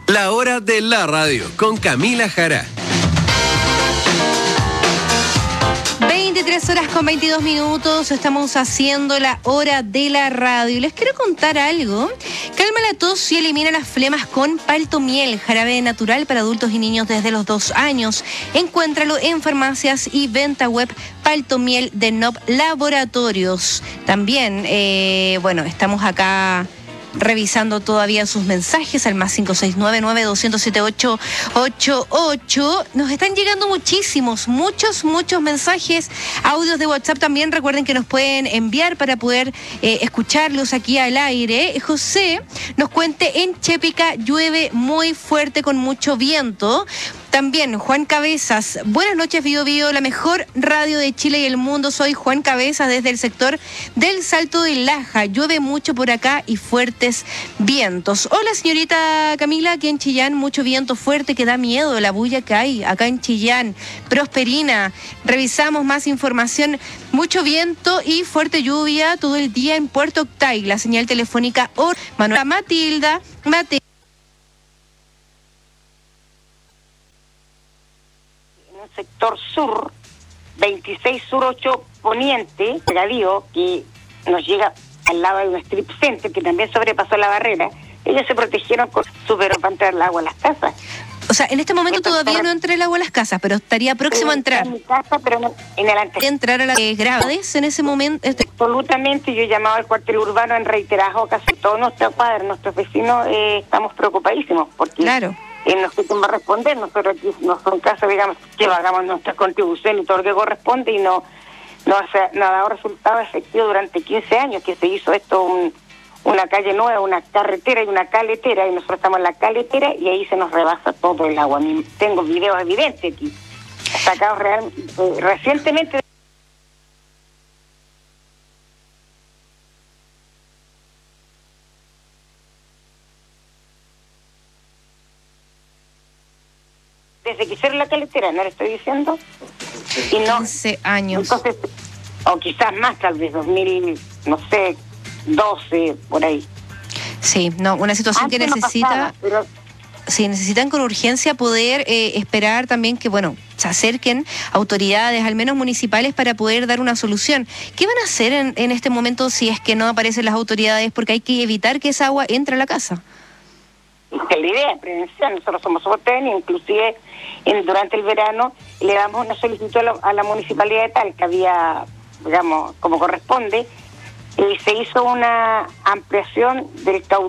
La hora de la radio con Camila Jara. 23 horas con 22 minutos, estamos haciendo la hora de la radio. Les quiero contar algo. Calma la tos y elimina las flemas con Paltomiel, jarabe natural para adultos y niños desde los 2 años. Encuéntralo en farmacias y venta web Paltomiel de NOP Laboratorios. También, estamos acá revisando todavía sus mensajes al más 569-900-7888. Nos están llegando muchos mensajes, audios de WhatsApp también. Recuerden que nos pueden enviar para poder escucharlos aquí al aire. José nos cuente, en Chépica llueve muy fuerte con mucho viento. También Juan Cabezas, buenas noches Bío Bío, la mejor radio de Chile y el mundo. Soy Juan Cabezas desde el sector del Salto de Laja. Llueve mucho por acá y fuertes vientos. Hola señorita Camila, aquí en Chillán mucho viento fuerte que da miedo, la bulla que hay acá en Chillán. Prosperina, revisamos más información. Mucho viento y fuerte lluvia todo el día en Puerto Octay. La señal telefónica Manuela Matilda. Sector sur, 26 sur 8 poniente, regadío, que nos llega al lado de un strip center que también sobrepasó la barrera. Ellos se protegieron con super para entrar el agua a las casas. O sea, en este momento todavía no entra el agua a las casas, pero estaría próximo a entrar. En mi casa, pero no, en el anterior. Entrar a las graves en ese momento. Absolutamente, yo he llamado al cuartel urbano en reiteradas ocasiones. Todos nuestros padres, nuestros vecinos, estamos preocupadísimos porque claro. No sé cómo va a responder. Nosotros aquí no son casos, digamos, que pagamos nuestra contribución y todo lo que corresponde y no ha dado resultado efectivo durante 15 años que se hizo esto, una calle nueva, una carretera y una caletera, y nosotros estamos en la caletera y ahí se nos rebasa todo el agua. Tengo videos evidentes aquí, sacados recientemente. Desde que hicieron la caletera, ¿no le estoy diciendo? Y no, 15 años. Entonces, o quizás más, tal vez 2012, por ahí. Sí, no, una situación antes que necesita... No pasaba, pero... Sí, necesitan con urgencia poder esperar también que, se acerquen autoridades, al menos municipales, para poder dar una solución. ¿Qué van a hacer en este momento si es que no aparecen las autoridades? Porque hay que evitar que esa agua entre a la casa. La idea es prevención. Nosotros somos prevenidos, inclusive durante el verano le damos una solicitud a la municipalidad de Talca, había, digamos, como corresponde, y se hizo una ampliación del caudal